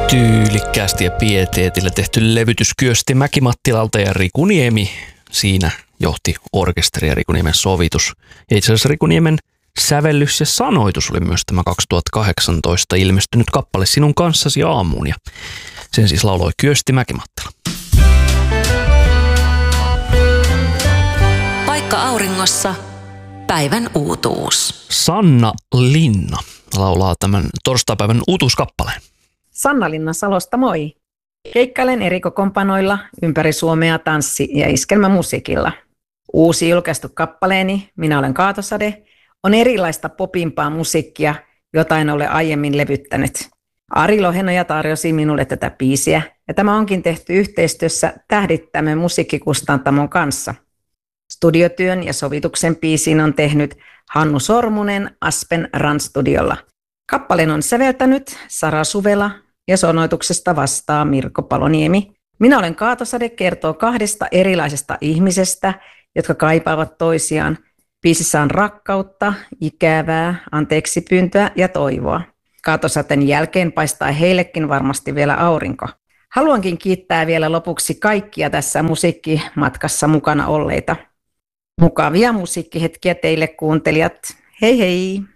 Tyylikkäästi ja pieteetillä tehty levytys Kyösti Mäki-Mattilalta ja Riku Niemi. Siinä johti orkesteri ja Riku Niemen sovitus. Ja itse asiassa Riku Niemen sävellys ja sanoitus oli myös tämä 2018 ilmestynyt kappale Sinun kanssasi aamuun. Ja sen siis lauloi Kyösti Mäki-Mattila. Paikka auringossa. Päivän uutuus. Sanna Linna laulaa tämän torstaipäivän uutuuskappaleen. Sanna Linna Salosta moi! Keikkailen eri kokoonpanoilla ympäri Suomea tanssi- ja iskelmämusiikilla. Uusi julkaistu kappaleeni, Minä olen Kaatosade, on erilaista popimpaa musiikkia, jota en ole aiemmin levyttänyt. Ari Lohenoja tarjosi minulle tätä biisiä, ja tämä onkin tehty yhteistyössä Tähdittämme musiikkikustantamon kanssa. Studiotyön ja sovituksen biisiin on tehnyt Hannu Sormunen Aspen Run-studiolla. Kappaleen on säveltänyt Sara Suvela ja sonoituksesta vastaa Mirko Paloniemi. Minä olen Kaatosade kertoo kahdesta erilaisesta ihmisestä, jotka kaipaavat toisiaan. Biisissä on rakkautta, ikävää, anteeksipyyntöä ja toivoa. Kaatosateen jälkeen paistaa heillekin varmasti vielä aurinko. Haluankin kiittää vielä lopuksi kaikkia tässä musiikkimatkassa mukana olleita. Mukavia musiikkihetkiä teille kuuntelijat. Hei hei!